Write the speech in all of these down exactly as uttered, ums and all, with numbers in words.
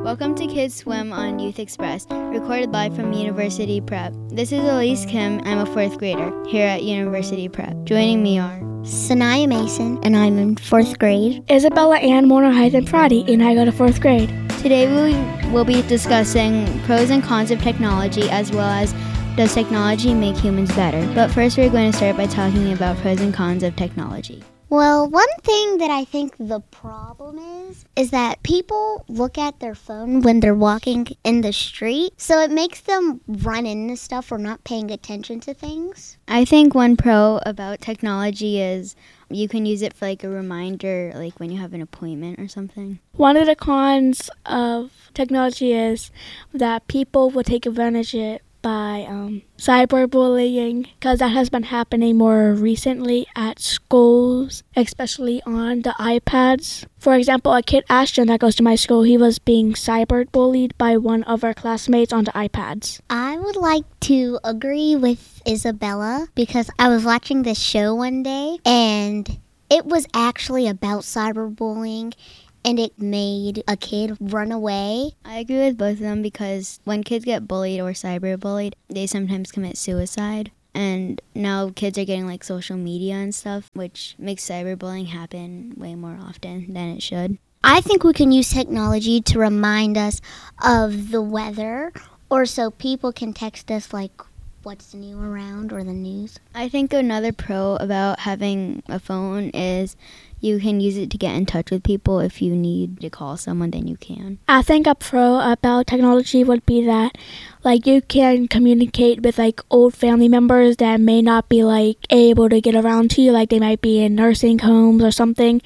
Welcome to Kids Swim on Youth Express, recorded live from University Prep. This is Elise Kim. I'm a fourth grader here at University Prep. Joining me are Sanaya Mason, and I'm in fourth grade. Isabella Ann Moner-Hythen Friday, and I go to fourth grade. Today we will be discussing pros and cons of technology, as well as does technology make humans better. But first we're going to start by talking about pros and cons of technology. Well, one thing that I think the problem is, is that people look at their phone when they're walking in the street, so it makes them run into stuff or not paying attention to things. I think one pro about technology is you can use it for like a reminder, like when you have an appointment or something. One of the cons of technology is that people will take advantage of it by um, cyberbullying, because that has been happening more recently at schools, especially on the iPads. For example, a kid, Ashton, that goes to my school, he was being cyberbullied by one of our classmates on the iPads. I would like to agree with Isabella, because I was watching this show one day, and it was actually about cyberbullying, and it made a kid run away. I agree with both of them, because when kids get bullied or cyberbullied, they sometimes commit suicide. And now kids are getting like social media and stuff, which makes cyberbullying happen way more often than it should. I think we can use technology to remind us of the weather, or so people can text us like what's new around or the news. I think another pro about having a phone is you can use it to get in touch with people. If you need to call someone, then you can. I think a pro about technology would be that, like, you can communicate with, like, old family members that may not be, like, able to get around to you. Like, they might be in nursing homes or something.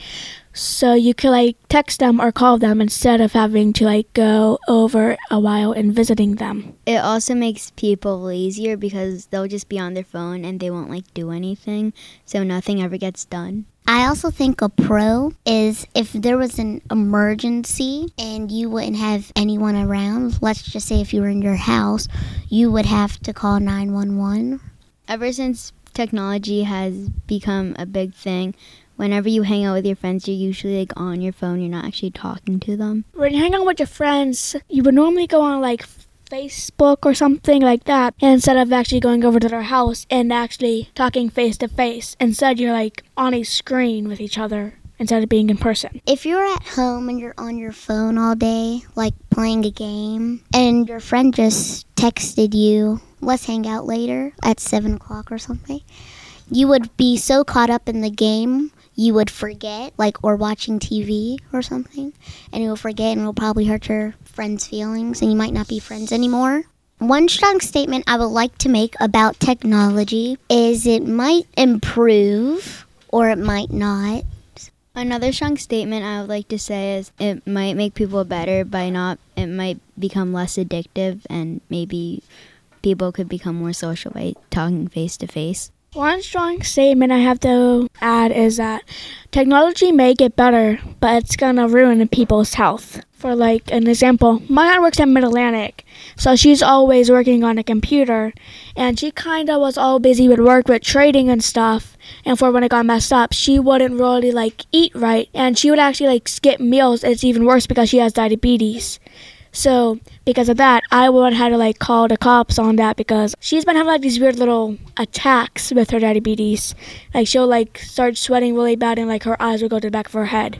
So you could, like, text them or call them instead of having to, like, go over a while and visiting them. It also makes people lazier because they'll just be on their phone and they won't, like, do anything. So nothing ever gets done. I also think a pro is if there was an emergency and you wouldn't have anyone around, let's just say if you were in your house, you would have to call nine one one. Ever since technology has become a big thing, whenever you hang out with your friends, you're usually like on your phone, you're not actually talking to them. When you hang out with your friends, you would normally go on like Facebook or something like that, instead of actually going over to their house and actually talking face to face. Instead, you're like on a screen with each other instead of being in person. If you're at home and you're on your phone all day, like playing a game, and your friend just texted you, let's hang out later at seven o'clock or something, you would be so caught up in the game, you would forget, like, or watching T V or something, and you'll forget, and it'll probably hurt your friends' feelings, and you might not be friends anymore. One strong statement I would like to make about technology is it might improve, or it might not. Another strong statement I would like to say is it might make people better by not, it might become less addictive, and maybe people could become more social by talking face to face. One strong statement I have to add is that technology may get better, but it's going to ruin people's health. For like an example, my aunt works at Mid-Atlantic, so she's always working on a computer, and she kind of was all busy with work, with trading and stuff, and for when it got messed up, she wouldn't really like eat right, and she would actually like skip meals. It's even worse because she has diabetes. So, because of that, I would have to, like, call the cops on that, because she's been having, like, these weird little attacks with her diabetes. Like, she'll, like, start sweating really bad, and, like, her eyes will go to the back of her head.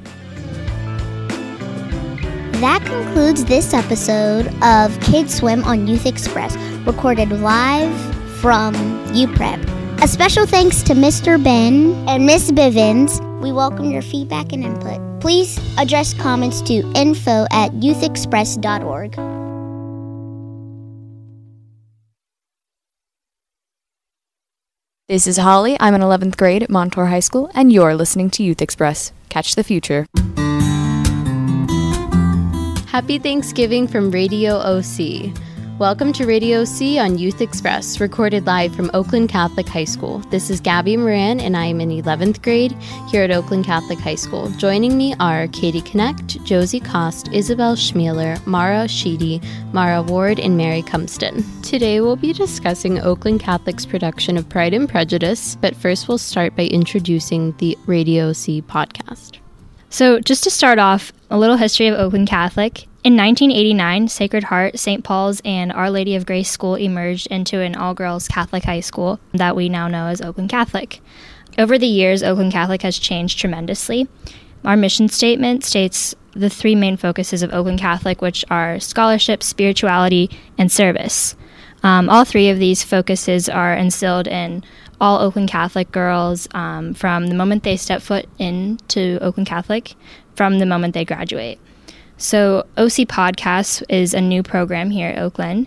That concludes this episode of Kids Swim on Youth Express, recorded live from U Prep. A special thanks to Mister Ben and Miss Bivens. We welcome your feedback and input. Please address comments to info at youth express dot org. This is Holly. I'm in eleventh grade at Montour High School, and you're listening to Youth Express. Catch the future. Happy Thanksgiving from Radio O C. Welcome to Radio O C on Youth Express, recorded live from Oakland Catholic High School. This is Gabby Moran, and I am in eleventh grade here at Oakland Catholic High School. Joining me are Katie Connect, Josie Cost, Isabel Schmealer, Mara Sheedy, Mara Ward, and Mary Cumston. Today we'll be discussing Oakland Catholic's production of Pride and Prejudice, but first we'll start by introducing the Radio O C podcast. So just to start off, a little history of Oakland Catholic. In nineteen eighty-nine, Sacred Heart, Saint Paul's, and Our Lady of Grace School emerged into an all-girls Catholic high school that we now know as Oakland Catholic. Over the years, Oakland Catholic has changed tremendously. Our mission statement states the three main focuses of Oakland Catholic, which are scholarship, spirituality, and service. Um, all three of these focuses are instilled in all Oakland Catholic girls um, from the moment they step foot into Oakland Catholic, from the moment they graduate. So O C Podcasts is a new program here at Oakland,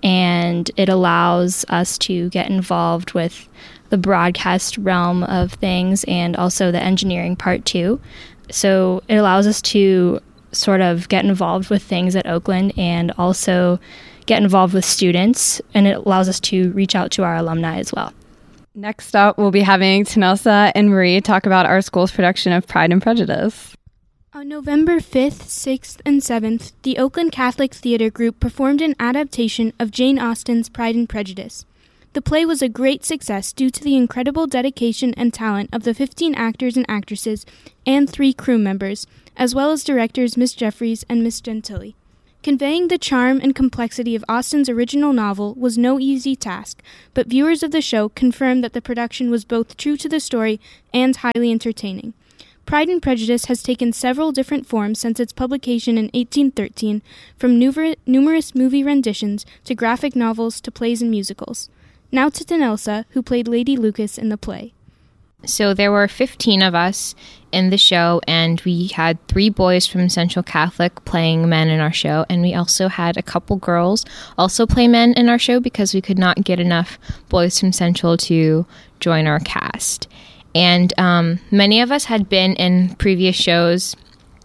and it allows us to get involved with the broadcast realm of things and also the engineering part too. So it allows us to sort of get involved with things at Oakland and also get involved with students, and it allows us to reach out to our alumni as well. Next up, we'll be having Tanelsa and Marie talk about our school's production of Pride and Prejudice. On November fifth, sixth, and seventh, the Oakland Catholic Theater Group performed an adaptation of Jane Austen's Pride and Prejudice. The play was a great success due to the incredible dedication and talent of the fifteen actors and actresses and three crew members, as well as directors Miss Jeffries and Miss Gentili. Conveying the charm and complexity of Austen's original novel was no easy task, but viewers of the show confirmed that the production was both true to the story and highly entertaining. Pride and Prejudice has taken several different forms since its publication in eighteen thirteen, from nuver- numerous movie renditions to graphic novels to plays and musicals. Now to Tanelsa, who played Lady Lucas in the play. So there were fifteen of us in the show, and we had three boys from Central Catholic playing men in our show, and we also had a couple girls also play men in our show because we could not get enough boys from Central to join our cast. And um, many of us had been in previous shows,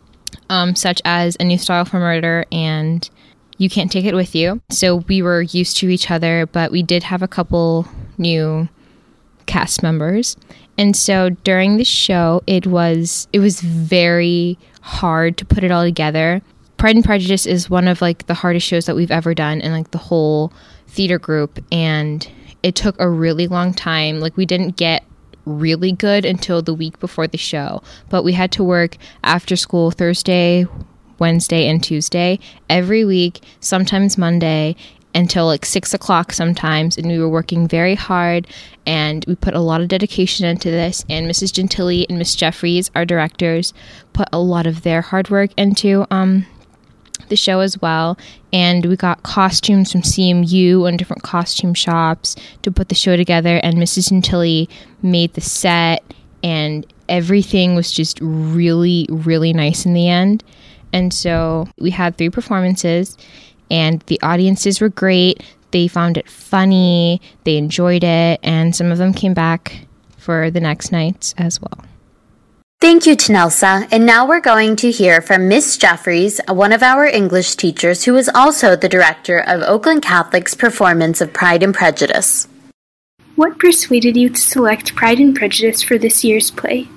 um, such as A New Style for Murder and You Can't Take It With You. So we were used to each other, but we did have a couple new cast members. And so during the show, it was it was very hard to put it all together. Pride and Prejudice is one of like the hardest shows that we've ever done in like the whole theater group, and it took a really long time. Like we didn't get really good until the week before the show, but we had to work after school Thursday, Wednesday, and Tuesday every week, sometimes Monday, until like six o'clock sometimes, and we were working very hard, and we put a lot of dedication into this, and Missus Gentili and Miss Jeffries, our directors, put a lot of their hard work into um the show as well, and we got costumes from C M U and different costume shops to put the show together, and Missus Gentili made the set, and everything was just really, really nice in the end. And so we had three performances, and the audiences were great. They found it funny, they enjoyed it, and some of them came back for the next nights as well. Thank you, Tanelsa. And now we're going to hear from Miss Jeffries, one of our English teachers who is also the director of Oakland Catholic's performance of Pride and Prejudice. What persuaded you to select Pride and Prejudice for this year's play?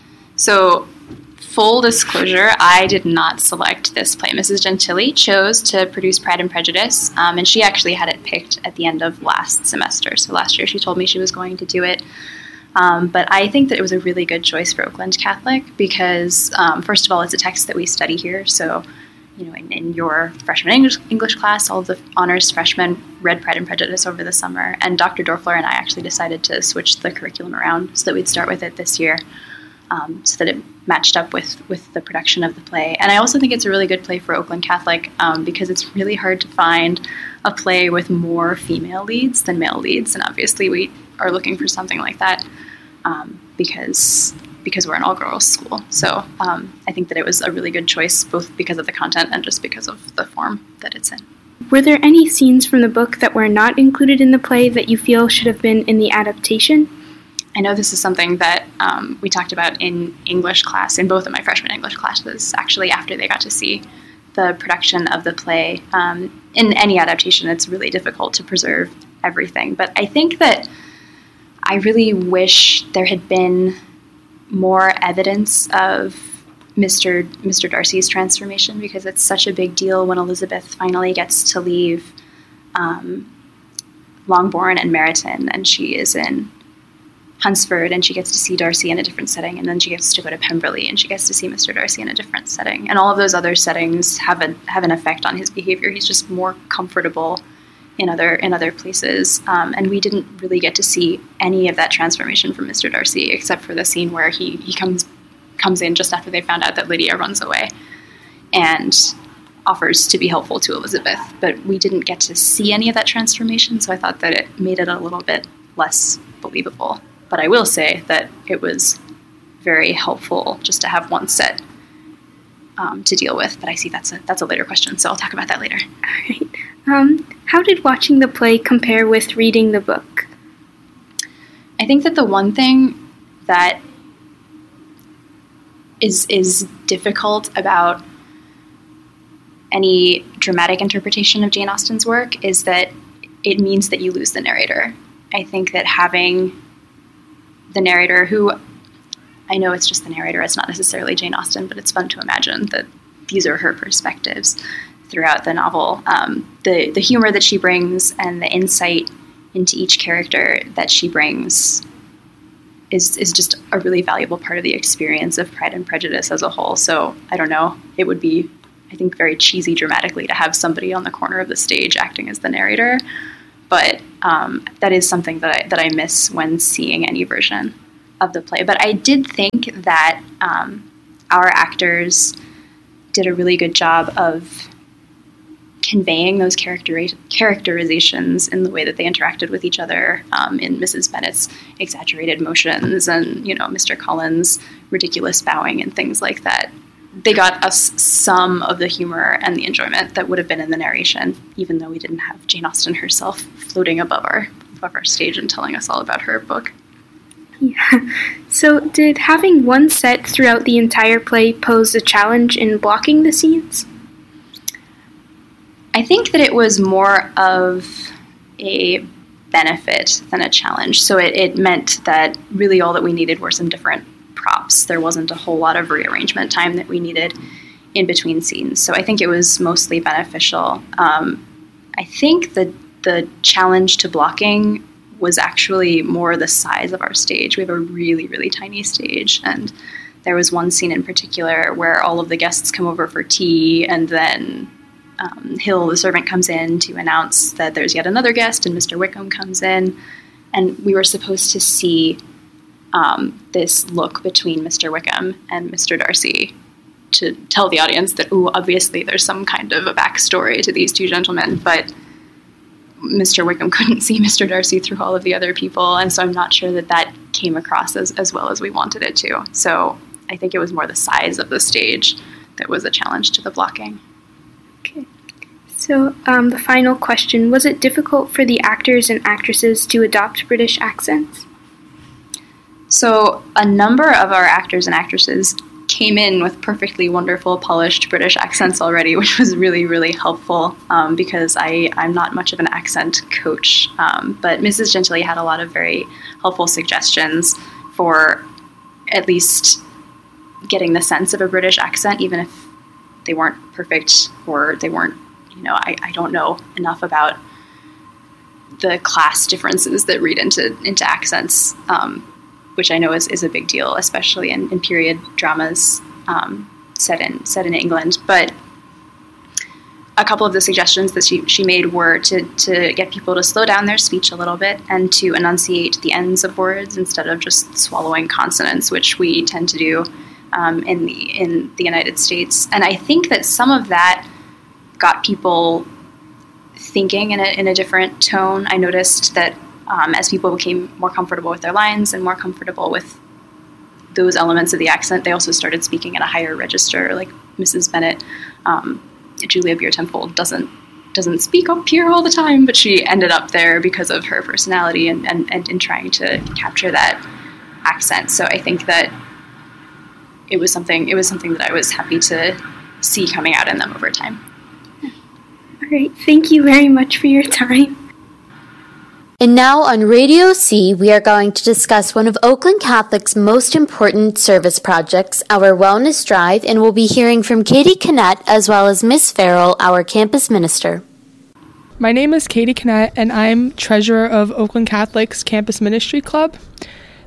So, full disclosure, I did not select this play. Missus Gentili chose to produce Pride and Prejudice, um, and she actually had it picked at the end of last semester. So last year she told me she was going to do it. Um, but I think that it was a really good choice for Oakland Catholic because, um, first of all, it's a text that we study here. So, you know, in, in your freshman English, English class, all of the honors freshmen read Pride and Prejudice over the summer. And Doctor Dorfler and I actually decided to switch the curriculum around so that we'd start with it this year, um, so that it matched up with, with the production of the play. And I also think it's a really good play for Oakland Catholic um, because it's really hard to find a play with more female leads than male leads. And obviously we are looking for something like that um, because because we're an all-girls school. So um, I think that it was a really good choice, both because of the content and just because of the form that it's in. Were there any scenes from the book that were not included in the play that you feel should have been in the adaptation? I know this is something that um, we talked about in English class, in both of my freshman English classes, actually, after they got to see the production of the play. Um, in any adaptation, it's really difficult to preserve everything. But I think that I really wish there had been more evidence of Mister Mister Darcy's transformation, because it's such a big deal when Elizabeth finally gets to leave um, Longbourn and Meryton, and she is in Hunsford, and she gets to see Darcy in a different setting, and then she gets to go to Pemberley, and she gets to see Mister Darcy in a different setting. And all of those other settings have a have an effect on his behavior. He's just more comfortable in other in other places, um, and we didn't really get to see any of that transformation from Mister Darcy, except for the scene where he he comes comes in just after they found out that Lydia runs away, and offers to be helpful to Elizabeth. But we didn't get to see any of that transformation, so I thought that it made it a little bit less believable. But I will say that it was very helpful just to have one set um, to deal with. But I see that's a that's a later question, so I'll talk about that later. All right. Um, how did watching the play compare with reading the book? I think that the one thing that is is difficult about any dramatic interpretation of Jane Austen's work is that it means that you lose the narrator. I think that having the narrator, who I know it's just the narrator, it's not necessarily Jane Austen, but it's fun to imagine that these are her perspectives throughout the novel. Um, the, the humor that she brings and the insight into each character that she brings is is just a really valuable part of the experience of Pride and Prejudice as a whole. So I don't know, it would be, I think, very cheesy dramatically to have somebody on the corner of the stage acting as the narrator. But um, that is something that I, that I miss when seeing any version of the play. But I did think that um, our actors did a really good job of conveying those character- characterizations in the way that they interacted with each other, um, in Missus Bennet's exaggerated motions and, you know, Mister Collins' ridiculous bowing and things like that. They got us some of the humor and the enjoyment that would have been in the narration, even though we didn't have Jane Austen herself floating above our above our stage and telling us all about her book. Yeah. So did having one set throughout the entire play pose a challenge in blocking the scenes? I think that it was more of a benefit than a challenge. So it, it meant that really all that we needed were some different props. There wasn't a whole lot of rearrangement time that we needed in between scenes. So I think it was mostly beneficial. Um, I think the the challenge to blocking was actually more the size of our stage. We have a really, really tiny stage, and there was one scene in particular where all of the guests come over for tea, and then um, Hill, the servant, comes in to announce that there's yet another guest, and Mister Wickham comes in, and we were supposed to see Um, this look between Mister Wickham and Mister Darcy to tell the audience that, ooh, obviously there's some kind of a backstory to these two gentlemen, but Mister Wickham couldn't see Mister Darcy through all of the other people, and so I'm not sure that that came across as, as well as we wanted it to. So I think it was more the size of the stage that was a challenge to the blocking. Okay. So um, the final question, was it difficult for the actors and actresses to adopt British accents? So a number of our actors and actresses came in with perfectly wonderful, polished British accents already, which was really, really helpful um, because I, I'm not much of an accent coach. Um, but Missus Gentili had a lot of very helpful suggestions for at least getting the sense of a British accent, even if they weren't perfect or they weren't, you know, I, I don't know enough about the class differences that read into, into accents, um, which I know is, is a big deal, especially in, in period dramas um, set in set in England. But a couple of the suggestions that she, she made were to, to get people to slow down their speech a little bit and to enunciate the ends of words instead of just swallowing consonants, which we tend to do um, in the in the United States. And I think that some of that got people thinking in a, in a different tone. I noticed that Um, as people became more comfortable with their lines and more comfortable with those elements of the accent, they also started speaking at a higher register. Like Missus Bennet, um, Julia Biertemple doesn't doesn't speak up here all the time, but she ended up there because of her personality and, and, and in trying to capture that accent. So I think that it was something it was something that I was happy to see coming out in them over time. All right, thank you very much for your time. And now on Radio C, we are going to discuss one of Oakland Catholic's most important service projects, our Wellness Drive, and we'll be hearing from Katie Cannett as well as Miss Farrell, our campus minister. My name is Katie Cannett, and I'm treasurer of Oakland Catholic's Campus Ministry Club.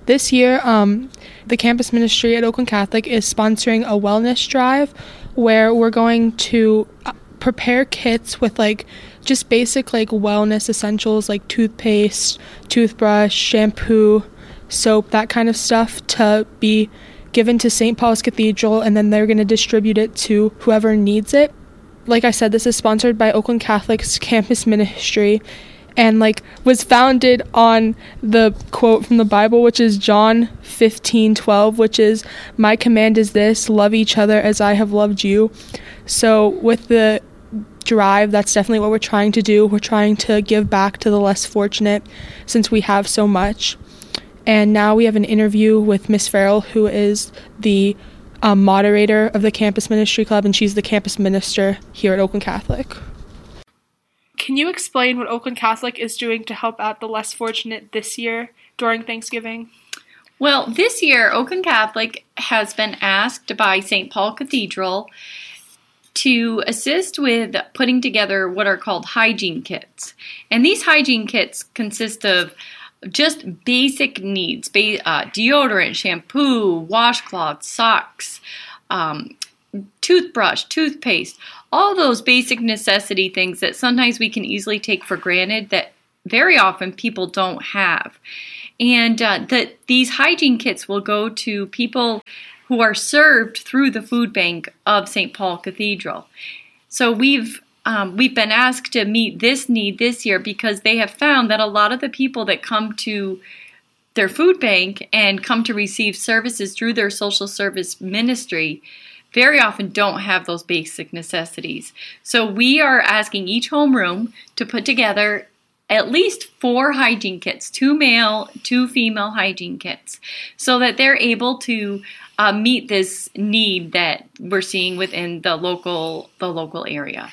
This year, um, the campus ministry at Oakland Catholic is sponsoring a wellness drive where we're going to prepare kits with like just basic like wellness essentials like toothpaste, toothbrush, shampoo, soap, that kind of stuff to be given to Saint Paul's Cathedral, and then they're going to distribute it to whoever needs it. Like I said, this is sponsored by Oakland Catholic's campus ministry and like was founded on the quote from the Bible, which is John fifteen twelve, which is, "My command is this, love each other as I have loved you." So with the drive, that's definitely what we're trying to do. We're trying to give back to the less fortunate since we have so much. And now we have an interview with Miss Farrell, who is the um, moderator of the Campus Ministry Club, and she's the campus minister here at Oakland Catholic. Can you explain what Oakland Catholic is doing to help out the less fortunate this year during Thanksgiving? Well, this year, Oakland Catholic has been asked by Saint Paul Cathedral to assist with putting together what are called hygiene kits. And these hygiene kits consist of just basic needs, ba- uh, deodorant, shampoo, washcloth, socks, um, toothbrush, toothpaste, all those basic necessity things that sometimes we can easily take for granted that very often people don't have. And uh, that these hygiene kits will go to people who are served through the food bank of Saint Paul Cathedral. So we've Um, we've been asked to meet this need this year because they have found that a lot of the people that come to their food bank and come to receive services through their social service ministry very often don't have those basic necessities. So we are asking each homeroom to put together at least four hygiene kits, two male, two female hygiene kits, so that they're able to uh, meet this need that we're seeing within the local the local area.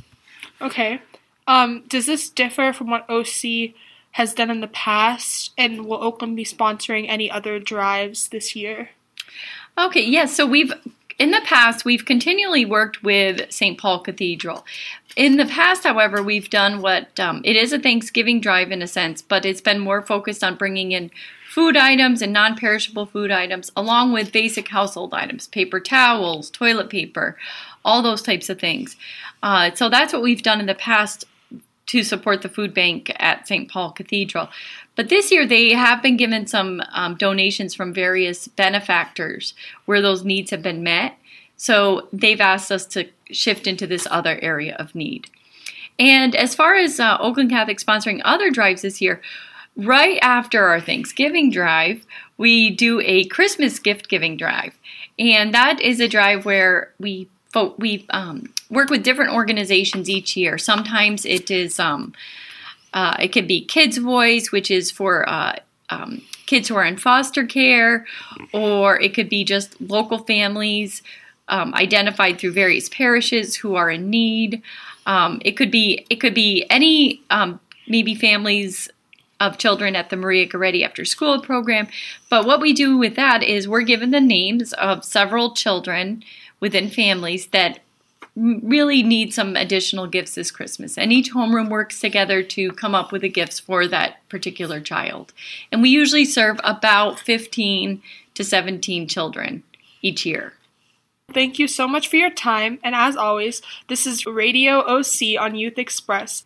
Okay. Um, does this differ from what O C has done in the past, and will Oakland be sponsoring any other drives this year? Okay, yes. Yeah, so we've, in the past, we've continually worked with Saint Paul Cathedral. In the past, however, we've done what, um, it is a Thanksgiving drive in a sense, but it's been more focused on bringing in food items and non-perishable food items, along with basic household items, paper towels, toilet paper, all those types of things. Uh, so that's what we've done in the past to support the food bank at Saint Paul Cathedral. But this year they have been given some um, donations from various benefactors where those needs have been met. So they've asked us to shift into this other area of need. And as far as uh, Oakland Catholic sponsoring other drives this year, right after our Thanksgiving drive, we do a Christmas gift giving drive. And that is a drive where we we um, work with different organizations each year. Sometimes it is um, uh, it could be Kids Voice, which is for uh, um, kids who are in foster care, or it could be just local families um, identified through various parishes who are in need. Um, it could be it could be any um, maybe families of children at the Maria Goretti After School program. But what we do with that is we're given the names of several children within families that really need some additional gifts this Christmas. And each homeroom works together to come up with the gifts for that particular child. And we usually serve about fifteen to seventeen children each year. Thank you so much for your time. And as always, this is Radio O C on Youth Express.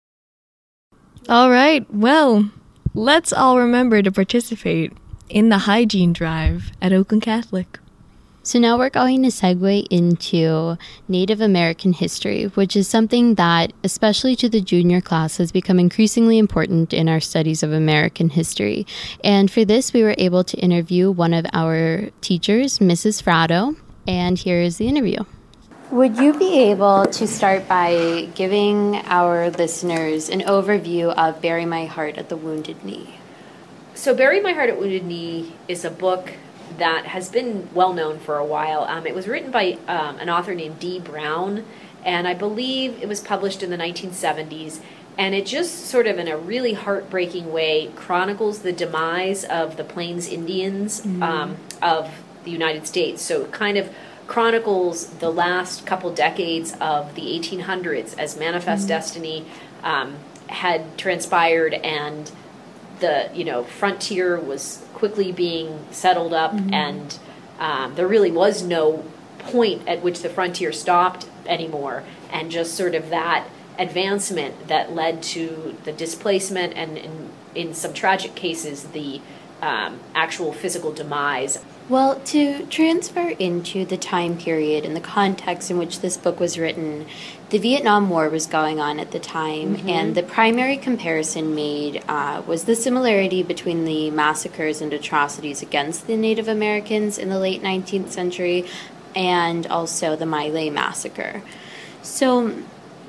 All right, well, let's all remember to participate in the hygiene drive at Oakland Catholic. So now we're going to segue into Native American history, which is something that, especially to the junior class, has become increasingly important in our studies of American history. And for this, we were able to interview one of our teachers, Missus Fratto, and here is the interview. Would you be able to start by giving our listeners an overview of Bury My Heart at the Wounded Knee? So Bury My Heart at Wounded Knee is a book that has been well known for a while. Um, it was written by um, an author named Dee Brown, and I believe it was published in the nineteen seventies. And it just sort of in a really heartbreaking way chronicles the demise of the Plains Indians mm-hmm. um, of the United States. So it kind of chronicles the last couple decades of the eighteen hundreds as Manifest mm-hmm. Destiny um, had transpired, and the, you know, frontier was quickly being settled up, mm-hmm. and um, there really was no point at which the frontier stopped anymore, and just sort of that advancement that led to the displacement and, in, in some tragic cases, the um, actual physical demise. Well, to transfer into the time period and the context in which this book was written, the Vietnam War was going on at the time, mm-hmm. and the primary comparison made uh, was the similarity between the massacres and atrocities against the Native Americans in the late nineteenth century and also the My Lai massacre. So,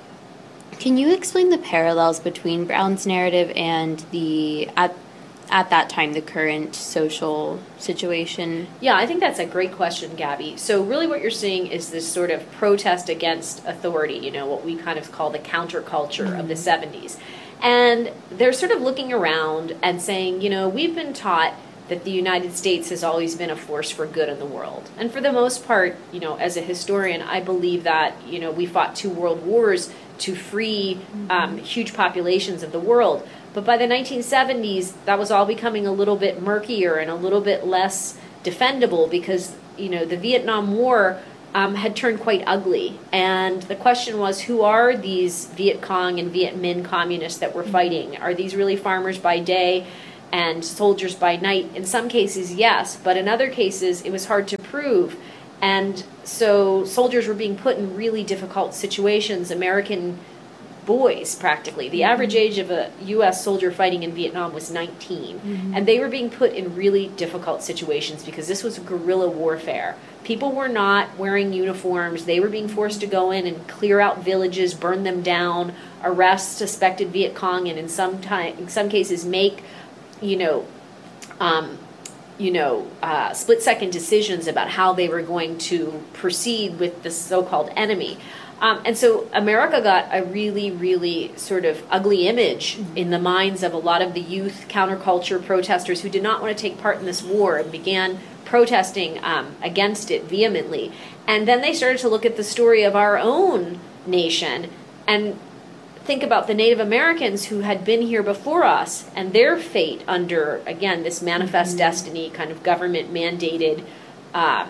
can you explain the parallels between Brown's narrative and the, at, at that time, the current social situation? Yeah, I think that's a great question, Gabby. So really what you're seeing is this sort of protest against authority, you know, what we kind of call the counterculture mm-hmm. of the seventies. And they're sort of looking around and saying, you know, we've been taught that the United States has always been a force for good in the world. And for the most part, you know, as a historian, I believe that, you know, we fought two world wars to free um, huge populations of the world. But by the nineteen seventies, that was all becoming a little bit murkier and a little bit less defendable because, you know, the Vietnam War um, had turned quite ugly. And the question was, who are these Viet Cong and Viet Minh communists that we're fighting? Are these really farmers by day and soldiers by night? In some cases, yes, but in other cases, it was hard to prove. And so soldiers were being put in really difficult situations, American boys practically. The mm-hmm. average age of a U S soldier fighting in Vietnam was nineteen. Mm-hmm. And they were being put in really difficult situations because this was guerrilla warfare. People were not wearing uniforms. They were being forced to go in and clear out villages, burn them down, arrest suspected Viet Cong, and in some time, in some cases make, you know, um, you know, uh, split-second decisions about how they were going to proceed with the so-called enemy. Um, and so America got a really, really sort of ugly image mm-hmm. in the minds of a lot of the youth counterculture protesters who did not want to take part in this war and began protesting um, against it vehemently. And then they started to look at the story of our own nation and think about the Native Americans who had been here before us and their fate under, again, this manifest mm-hmm. destiny kind of government mandated um,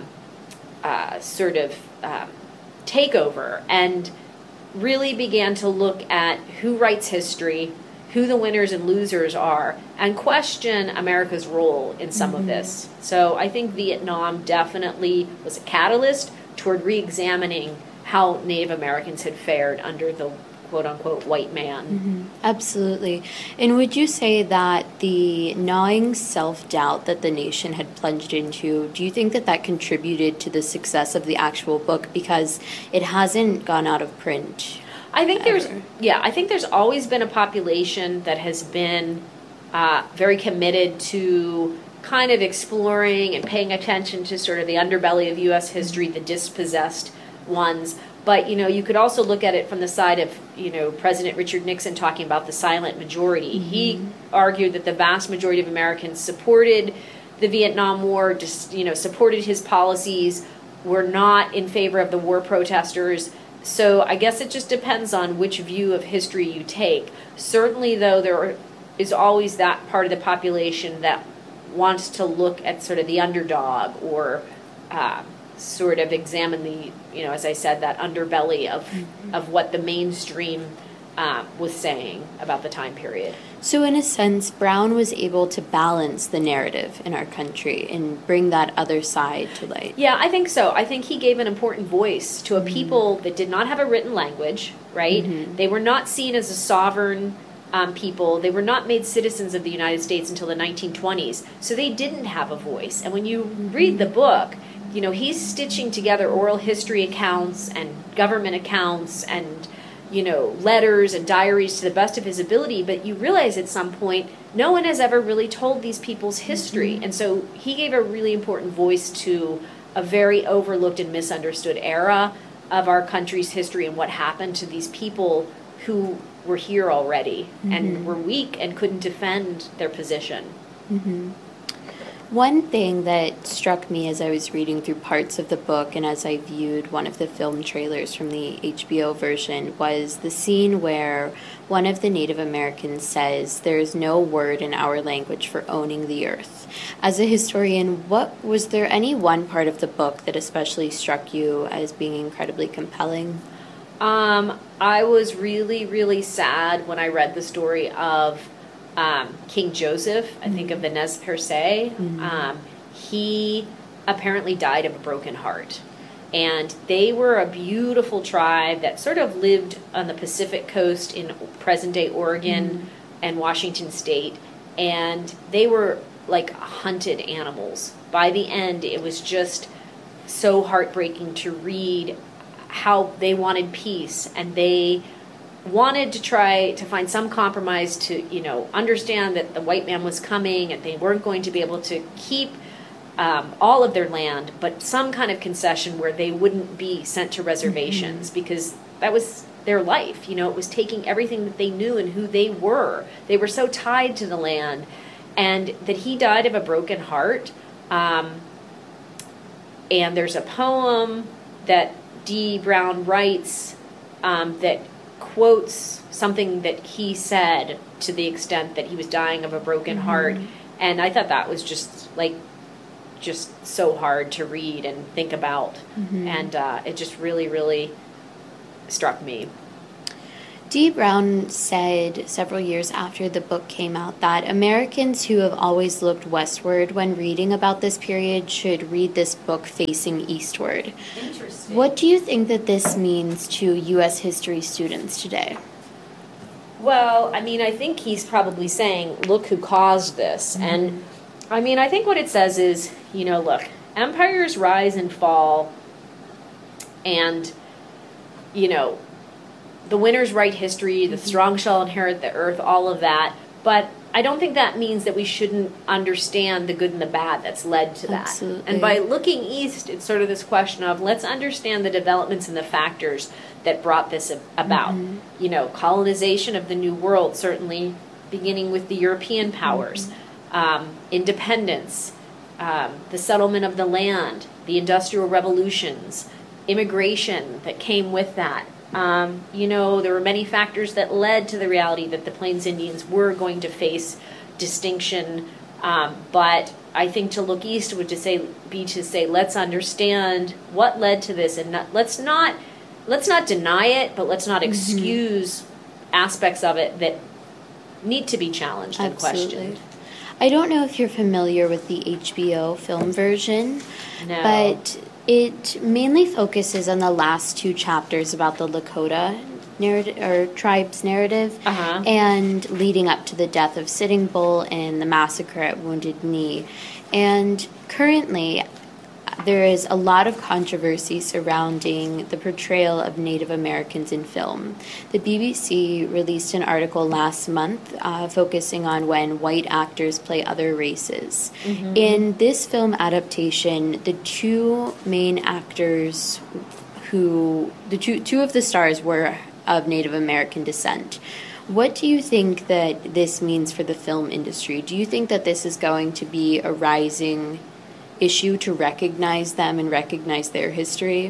uh, sort of um, takeover, and really began to look at who writes history, who the winners and losers are, and question America's role in some mm-hmm. of this. So I think Vietnam definitely was a catalyst toward re-examining how Native Americans had fared under the quote-unquote white man. Mm-hmm. Absolutely. And would you say that the gnawing self-doubt that the nation had plunged into, do you think that that contributed to the success of the actual book because it hasn't gone out of print? I think ever? there's, yeah, I think there's always been a population that has been uh, very committed to kind of exploring and paying attention to sort of the underbelly of U S history, the dispossessed ones. But, you know, you could also look at it from the side of, you know, President Richard Nixon talking about the silent majority. Mm-hmm. He argued that the vast majority of Americans supported the Vietnam War, just, you know, supported his policies, were not in favor of the war protesters. So I guess it just depends on which view of history you take. Certainly, though, there is always that part of the population that wants to look at sort of the underdog or uh, sort of examine the, you know, as I said, that underbelly of mm-hmm. of what the mainstream uh, was saying about the time period. So in a sense, Brown was able to balance the narrative in our country and bring that other side to light. Yeah, I think so. I think he gave an important voice to a mm-hmm. people that did not have a written language, right? Mm-hmm. They were not seen as a sovereign um, people. They were not made citizens of the United States until the nineteen twenties. So they didn't have a voice. And when you mm-hmm. read the book, you know, he's stitching together oral history accounts and government accounts and, you know, letters and diaries to the best of his ability, but you realize at some point no one has ever really told these people's history. Mm-hmm. And so he gave a really important voice to a very overlooked and misunderstood era of our country's history and what happened to these people who were here already mm-hmm. and were weak and couldn't defend their position. Mm-hmm. One thing that struck me as I was reading through parts of the book and as I viewed one of the film trailers from the H B O version was the scene where one of the Native Americans says, "There is no word in our language for owning the earth." As a historian, what was there any one part of the book that especially struck you as being incredibly compelling? Um, I was really, really sad when I read the story of um, King Joseph, I think of the Nez Perce. Mm-hmm. Um, he apparently died of a broken heart. And they were a beautiful tribe that sort of lived on the Pacific coast in present-day Oregon mm-hmm. and Washington State. And they were like hunted animals. By the end, it was just so heartbreaking to read how they wanted peace, and they wanted to try to find some compromise to, you know, understand that the white man was coming and they weren't going to be able to keep um, all of their land, but some kind of concession where they wouldn't be sent to reservations mm-hmm. because that was their life. You know, it was taking everything that they knew and who they were. They were so tied to the land, and that he died of a broken heart. Um, and there's a poem that Dee Brown writes um, that quotes something that he said to the extent that he was dying of a broken mm-hmm. heart. And I thought that was just like, just so hard to read and think about. Mm-hmm. And uh, it just really, really struck me. Dee Brown said several years after the book came out that Americans who have always looked westward when reading about this period should read this book facing eastward. Interesting. What do you think that this means to U S history students today? Well, I mean, I think he's probably saying, look who caused this. Mm-hmm. And I mean, I think what it says is, you know, look, empires rise and fall, and, you know, the winners write history, the strong shall inherit the earth, all of that. But I don't think that means that we shouldn't understand the good and the bad that's led to that. Absolutely. And by looking east, it's sort of this question of, let's understand the developments and the factors that brought this about. Mm-hmm. You know, colonization of the New World, certainly beginning with the European powers, mm-hmm. um, independence, um, the settlement of the land, the industrial revolutions, immigration that came with that. Um, you know, there were many factors that led to the reality that the Plains Indians were going to face distinction. Um, but I think to look east would to say be to say, let's understand what led to this, and not, let's not let's not deny it, but let's not excuse mm-hmm. aspects of it that need to be challenged and Absolutely. questioned. I don't know if you're familiar with the H B O film version, No. but it mainly focuses on the last two chapters about the Lakota narrative or tribe's narrative, Uh-huh. and leading up to the death of Sitting Bull and the massacre at Wounded Knee. And currently, there is a lot of controversy surrounding the portrayal of Native Americans in film. The B B C released an article last month uh, focusing on when white actors play other races. Mm-hmm. In this film adaptation, the two main actors who, the two, two of the stars were of Native American descent. What do you think that this means for the film industry? Do you think that this is going to be a rising issue to recognize them and recognize their history?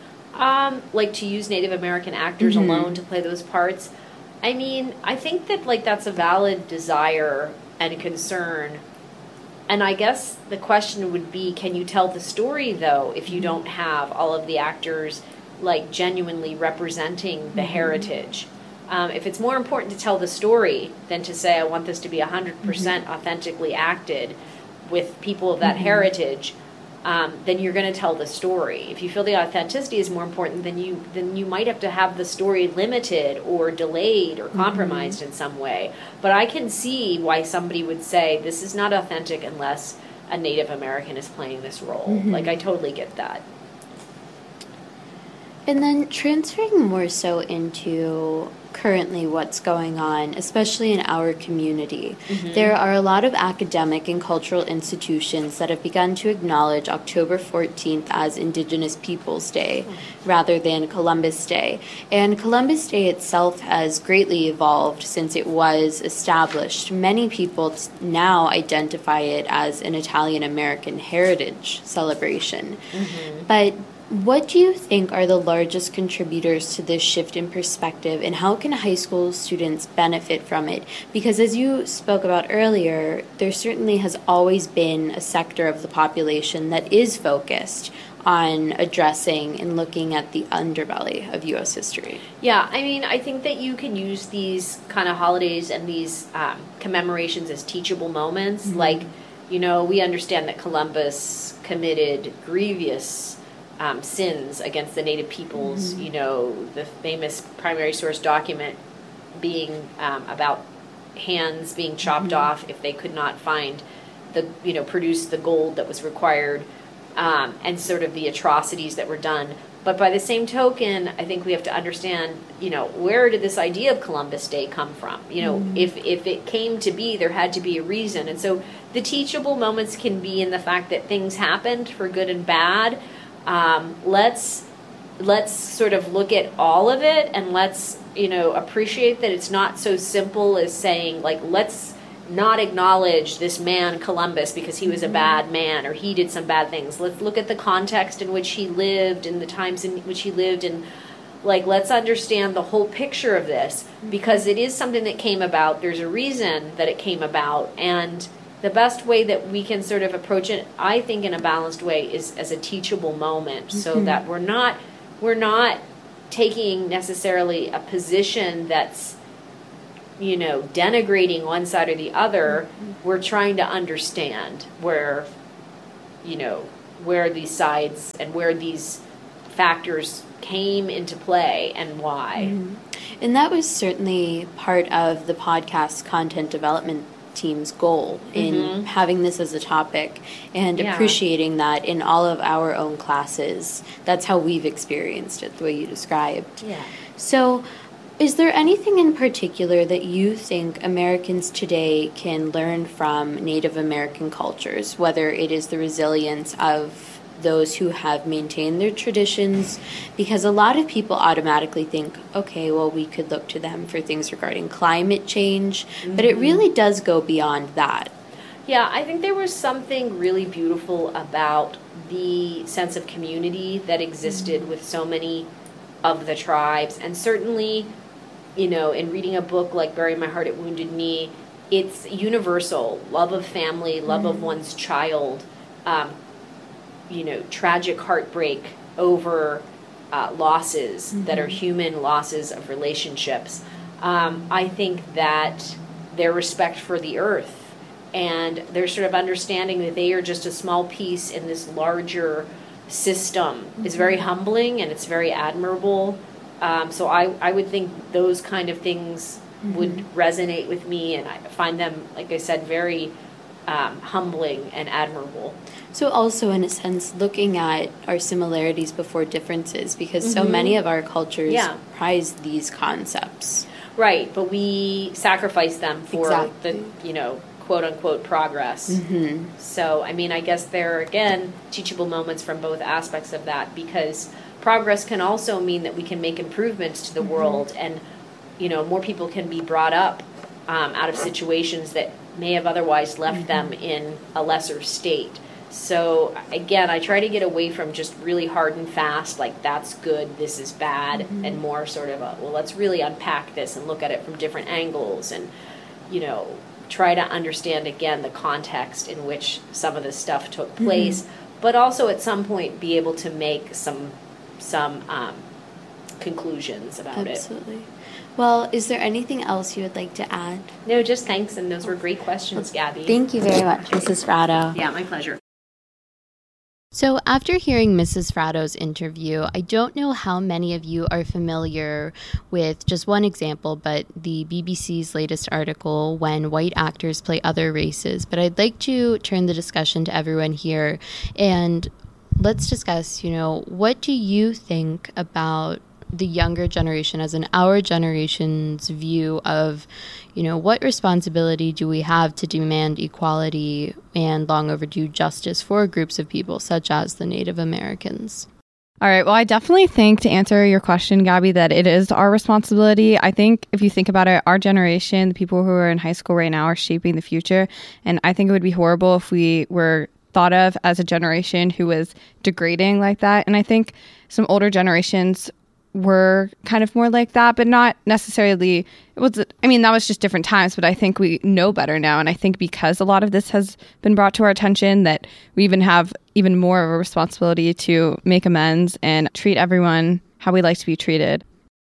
Um, like to use Native American actors Mm-hmm. alone to play those parts. I mean, I think that like that's a valid desire and concern. And I guess the question would be, can you tell the story though if you don't have all of the actors like genuinely representing the Mm-hmm. heritage? Um, if it's more important to tell the story than to say I want this to be one hundred percent Mm-hmm. authentically acted with people of that Mm-hmm. heritage, um, then you're going to tell the story. If you feel the authenticity is more important, then you then you might have to have the story limited or delayed or compromised Mm-hmm. in some way. But I can see why somebody would say this is not authentic unless a Native American is playing this role. Mm-hmm. Like I totally get that. And then transferring more so into currently what's going on, especially in our community. Mm-hmm. There are a lot of academic and cultural institutions that have begun to acknowledge October fourteenth as Indigenous Peoples Day mm-hmm. rather than Columbus Day. And Columbus Day itself has greatly evolved since it was established. Many people t- now identify it as an Italian American heritage celebration. Mm-hmm. But what do you think are the largest contributors to this shift in perspective, and how can high school students benefit from it? Because as you spoke about earlier, there certainly has always been a sector of the population that is focused on addressing and looking at the underbelly of U S history. Yeah, I mean, I think that you can use these kind of holidays and these um, commemorations as teachable moments. Mm-hmm. Like, you know, we understand that Columbus committed grievous Um, sins against the native peoples, mm-hmm. you know, the famous primary source document being um, about hands being chopped mm-hmm. off if they could not find the, you know, produce the gold that was required, um, and sort of the atrocities that were done. But by the same token, I think we have to understand, you know, where did this idea of Columbus Day come from? You know, mm-hmm. if, if it came to be, there had to be a reason. And so the teachable moments can be in the fact that things happened for good and bad. Um, let's let's sort of look at all of it, and let's, you know, appreciate that it's not so simple as saying, like, let's not acknowledge this man Columbus because he was a bad man or he did some bad things. Let's look at the context in which he lived and the times in which he lived, and like, let's understand the whole picture of this, because it is something that came about. There's a reason that it came about, and the best way that we can sort of approach it, I think, in a balanced way, is as a teachable moment, mm-hmm. so that we're not we're not taking necessarily a position that's, you know, denigrating one side or the other. Mm-hmm. We're trying to understand where, you know, where these sides and where these factors came into play and why. Mm-hmm. And that was certainly part of the podcast's content development team's goal in mm-hmm. having this as a topic and yeah. appreciating that in all of our own classes. That's how we've experienced it, the way you described. Yeah. So, is there anything in particular that you think Americans today can learn from Native American cultures, whether it is the resilience of those who have maintained their traditions? Because a lot of people automatically think, okay, well, we could look to them for things regarding climate change, mm-hmm. but it really does go beyond that. Yeah, I think there was something really beautiful about the sense of community that existed mm-hmm. with so many of the tribes. And certainly, you know, in reading a book like Bury My Heart at Wounded Knee, it's universal. Love of family, love mm-hmm. of one's child, um, you know, tragic heartbreak over uh, losses mm-hmm. that are human losses of relationships. Um, I think that their respect for the earth and their sort of understanding that they are just a small piece in this larger system mm-hmm. is very humbling, and it's very admirable. Um, so I, I would think those kind of things mm-hmm. would resonate with me, and I find them, like I said, very um, humbling and admirable. So also, in a sense, looking at our similarities before differences, because mm-hmm. so many of our cultures yeah. prize these concepts. Right, but we sacrifice them for exactly. the, you know, quote-unquote progress. Mm-hmm. So, I mean, I guess there are, again, teachable moments from both aspects of that, because progress can also mean that we can make improvements to the mm-hmm. world, and, you know, more people can be brought up um, out of situations that may have otherwise left mm-hmm. them in a lesser state. So, again, I try to get away from just really hard and fast, like, that's good, this is bad, mm-hmm. and more sort of a, well, let's really unpack this and look at it from different angles and, you know, try to understand, again, the context in which some of this stuff took place, mm-hmm. but also at some point be able to make some some um, conclusions about Absolutely. it. Absolutely. Well, is there anything else you would like to add? No, just thanks, and those were great questions, Gabby. Thank you very much, Missus Fratto. Yeah, my pleasure. So after hearing Missus Fratto's interview, I don't know how many of you are familiar with just one example, but the B B C's latest article, When White Actors Play Other Races. But I'd like to turn the discussion to everyone here and let's discuss, you know, what do you think about the younger generation, as in our generation's view of, you know, what responsibility do we have to demand equality and long overdue justice for groups of people such as the Native Americans? All right. Well, I definitely think, to answer your question, Gabby, that it is our responsibility. I think if you think about it, our generation, the people who are in high school right now, are shaping the future. And I think it would be horrible if we were thought of as a generation who was degrading like that. And I think some older generations were kind of more like that, but not necessarily. It was, I mean, that was just different times, but I think we know better now. And I think because a lot of this has been brought to our attention, that we even have even more of a responsibility to make amends and treat everyone how we like to be treated.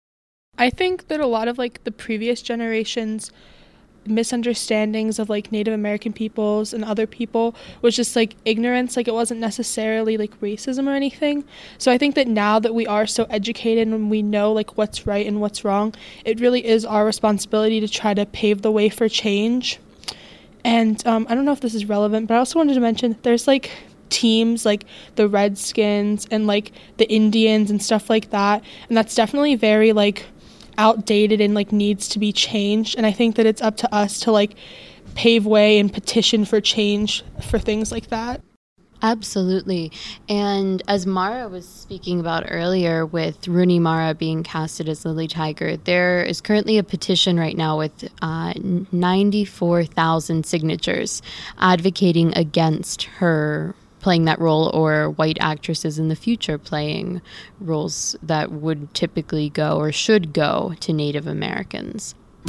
I think that a lot of like the previous generations' misunderstandings of like Native American peoples and other people was just like ignorance. Like, it wasn't necessarily like racism or anything. So I think that now that we are so educated and we know like what's right and what's wrong, it really is our responsibility to try to pave the way for change. And um, I don't know if this is relevant, but I also wanted to mention there's like teams like the Redskins and like the Indians and stuff like that, and that's definitely very like outdated and like needs to be changed. And I think that it's up to us to like pave way and petition for change for things like that. Absolutely. And as Mara was speaking about earlier, with Rooney Mara being casted as Lily Tiger, there is currently a petition right now with uh, ninety-four thousand signatures advocating against her playing that role, or white actresses in the future playing roles that would typically go or should go to Native Americans.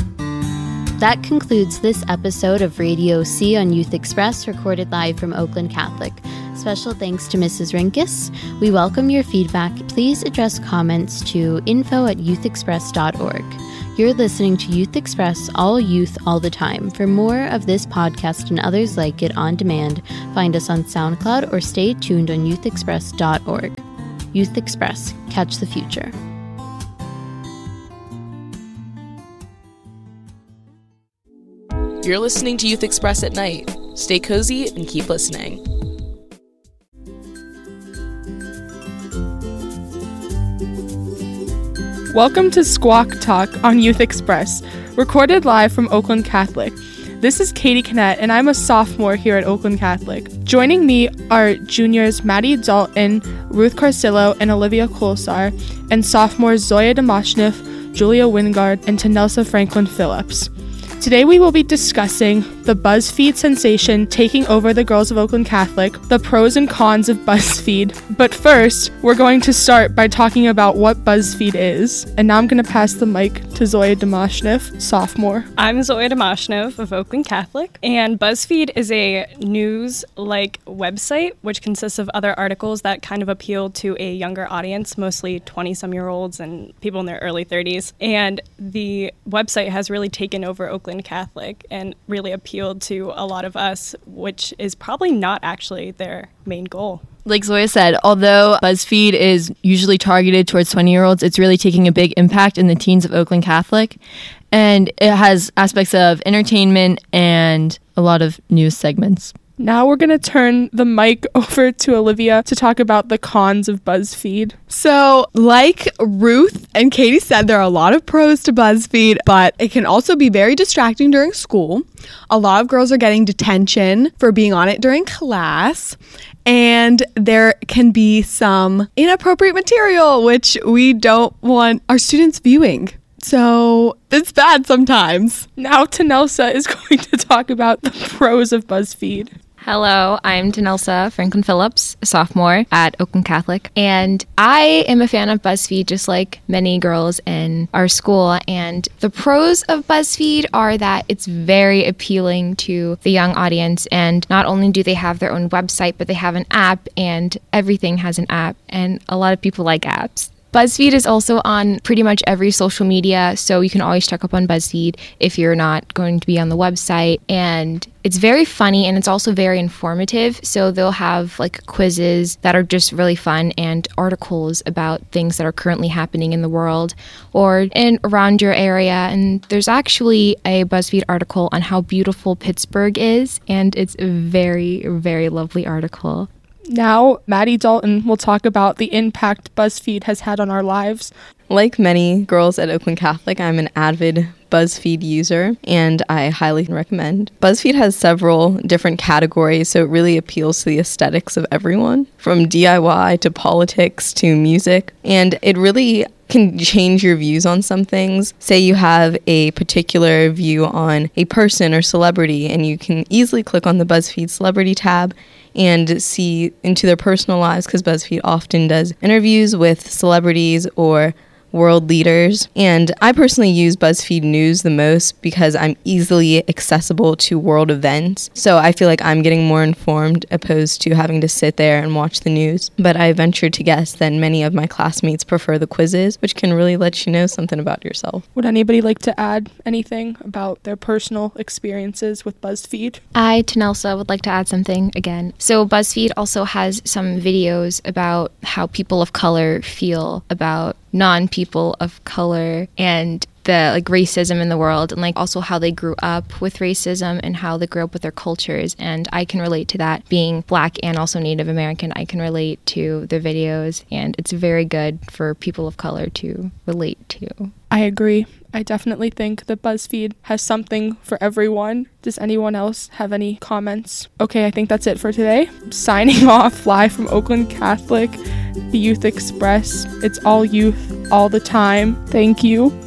That concludes this episode of Radio C on Youth Express, recorded live from Oakland Catholic. Special thanks to Missus Rinkus. We welcome your feedback. Please address comments to info at youth express dot org. You're listening to Youth Express, all youth, all the time. For more of this podcast and others like it on demand, find us on SoundCloud or stay tuned on youth express dot org. Youth Express, catch the future. You're listening to Youth Express at night. Stay cozy and keep listening. Welcome to Squawk Talk on Youth Express, recorded live from Oakland Catholic. This is Katie Kinnett, and I'm a sophomore here at Oakland Catholic. Joining me are juniors Maddie Dalton, Ruth Carcillo, and Olivia Kolsar, and sophomores Zoya Demashnev, Julia Wingard, and Tanelsa Franklin Phillips. Today we will be discussing the BuzzFeed sensation taking over the girls of Oakland Catholic, the pros and cons of BuzzFeed. But first, we're going to start by talking about what BuzzFeed is. And now I'm going to pass the mic to Zoya Demashnev, sophomore. I'm Zoya Demashnev of Oakland Catholic, and BuzzFeed is a news-like website which consists of other articles that kind of appeal to a younger audience, mostly twenty-some-year-olds and people in their early thirties. And the website has really taken over Oakland Catholic and really appealed to a lot of us, which is probably not actually their main goal. Like Zoya said, although BuzzFeed is usually targeted towards twenty-year-olds, it's really taking a big impact in the teens of Oakland Catholic. And it has aspects of entertainment and a lot of news segments. Now we're going to turn the mic over to Olivia to talk about the cons of BuzzFeed. So, like Ruth and Katie said, there are a lot of pros to BuzzFeed, but it can also be very distracting during school. A lot of girls are getting detention for being on it during class. And there can be some inappropriate material, which we don't want our students viewing. So it's bad sometimes. Now Tanelsa is going to talk about the pros of BuzzFeed. Hello, I'm Tanelsa Franklin Phillips, a sophomore at Oakland Catholic, and I am a fan of BuzzFeed just like many girls in our school. And the pros of BuzzFeed are that it's very appealing to the young audience, and not only do they have their own website, but they have an app, and everything has an app, and a lot of people like apps. BuzzFeed is also on pretty much every social media, so you can always check up on BuzzFeed if you're not going to be on the website. And it's very funny, and it's also very informative. So they'll have like quizzes that are just really fun, and articles about things that are currently happening in the world or in around your area. And there's actually a BuzzFeed article on how beautiful Pittsburgh is, and it's a very, very lovely article. Now, Maddie Dalton will talk about the impact BuzzFeed has had on our lives. Like many girls at Oakland Catholic, I'm an avid BuzzFeed user, and I highly recommend. BuzzFeed has several different categories, so it really appeals to the aesthetics of everyone, from D I Y to politics to music, and it really can change your views on some things. Say you have a particular view on a person or celebrity, and you can easily click on the BuzzFeed Celebrity tab and see into their personal lives, because BuzzFeed often does interviews with celebrities or world leaders. And I personally use BuzzFeed News the most because I'm easily accessible to world events. So I feel like I'm getting more informed opposed to having to sit there and watch the news. But I venture to guess that many of my classmates prefer the quizzes, which can really let you know something about yourself. Would anybody like to add anything about their personal experiences with BuzzFeed? I, Tanelsa, would like to add something again. So BuzzFeed also has some videos about how people of color feel about non-people of color and the like racism in the world, and like also how they grew up with racism and how they grew up with their cultures. And I can relate to that, being Black and also Native American. I can relate to the videos, and it's very good for people of color to relate to. I agree. I definitely think that BuzzFeed has something for everyone. Does anyone else have any comments? Okay, I think that's it for today. Signing off live from Oakland Catholic, the Youth Express. It's all youth, all the time. Thank you.